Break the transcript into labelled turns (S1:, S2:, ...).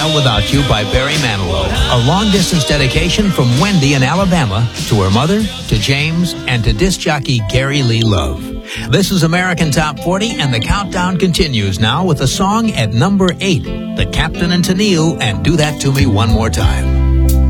S1: Without You by Barry Manilow. A long-distance dedication from Wendy in Alabama to her mother, to James, and to disc jockey Gary Lee Love. This is American Top 40, and the countdown continues now with a song at number 8, The Captain and Tennille, and Do That To Me One More Time.